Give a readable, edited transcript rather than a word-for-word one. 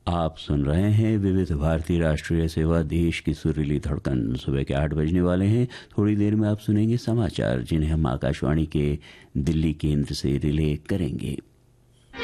आप सुन रहे हैं विविध भारती राष्ट्रीय सेवा, देश की सुरीली धड़कन। सुबह के 8 बजने वाले हैं। थोड़ी देर में आप सुनेंगे समाचार, जिन्हें हम आकाशवाणी के दिल्ली केंद्र से रिले करेंगे।